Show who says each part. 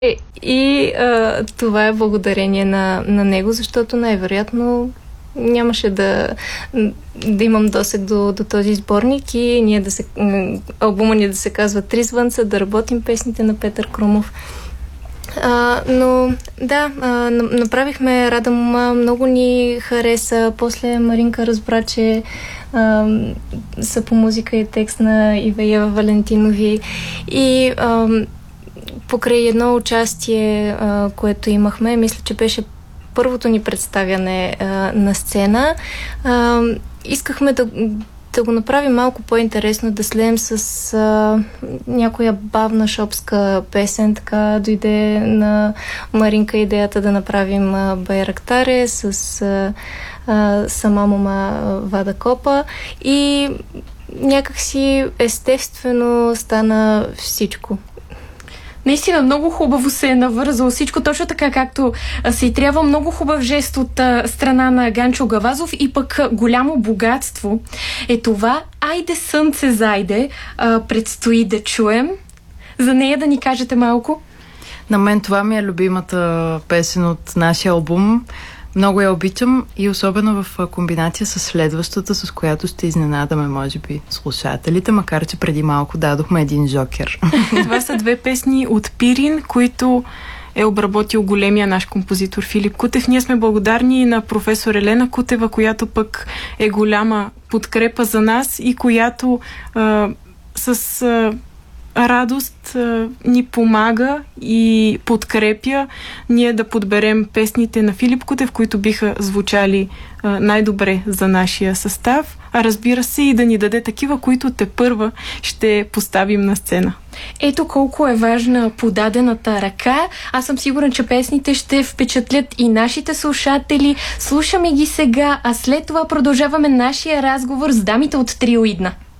Speaker 1: Това е благодарение на него, защото най-вероятно нямаше да имам досег до този сборник и албума ни да се казва Три звънца, да работим песните на Петър Крумов. Но да, направихме Рада мома, много ни хареса. После Маринка разбра, че са по музика и текст на Ивеева Валентинови и покрай едно участие, което имахме, мисля, че беше първото ни представяне на сцена, искахме да го направим малко по-интересно, да слеем с някоя бавна шопска песен. Така дойде на Маринка идеята да направим Байрактаре с Сама мома Вада Копа и някакси естествено стана всичко.
Speaker 2: Наистина много хубаво се е навързало всичко, точно така както се и трябва. Много хубав жест от страна на Ганчо Гавазов и пък голямо богатство е това. Айде слънце зайде, предстои да чуем. За нея да ни кажете малко.
Speaker 3: На мен това ми е любимата песен от нашия албум. Много я обичам и особено в комбинация с следващата, с която ще изненадаме, може би, слушателите, макар че преди малко дадохме един жокер.
Speaker 4: Това са две песни от Пирин, които е обработил големия наш композитор Филип Кутев. Ние сме благодарни на професор Елена Кутева, която пък е голяма подкрепа за нас и която с радост ни помага и подкрепя ние да подберем песните на Филип Кутев, които биха звучали най-добре за нашия състав, а разбира се и да ни даде такива, които тепърва ще поставим на сцена.
Speaker 2: Ето колко е важна подадената ръка. Аз съм сигурна, че песните ще впечатлят и нашите слушатели. Слушаме ги сега, а след това продължаваме нашия разговор с дамите от Трио Идна.